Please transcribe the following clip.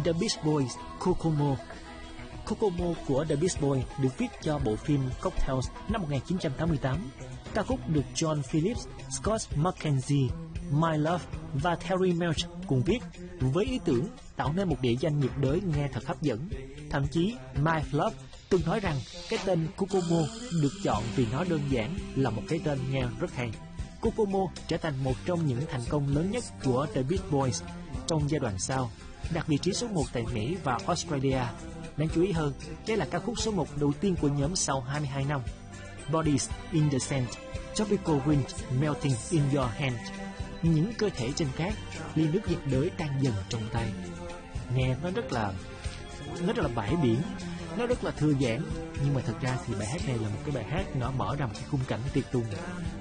The Beach Boys, Kokomo. Kokomo của The Beach Boys được viết cho bộ phim Cocktails năm 1988. Ca khúc được John Phillips, Scott McKenzie, My Love và Terry Melch cùng viết, với ý tưởng tạo nên một địa danh nhiệt đới nghe thật hấp dẫn. Thậm chí My Love từng nói rằng cái tên Kokomo được chọn vì nó đơn giản là một cái tên nghe rất hay. Kokomo trở thành một trong những thành công lớn nhất của The Beach Boys trong giai đoạn sau, đạt vị trí số 1 tại Mỹ và Australia. Đáng chú ý hơn, đây là ca khúc số 1 đầu tiên của nhóm sau 22 năm. Bodies in the Sand, Tropical Wind Melting in Your Hand. Những cơ thể trên cát, ly nước nhiệt đới tan dần trong tay. Nghe nó rất là bãi biển, nó rất là thư giãn, nhưng mà thật ra thì bài hát này là một cái bài hát nó mở ra một cái khung cảnh tuyệt vời.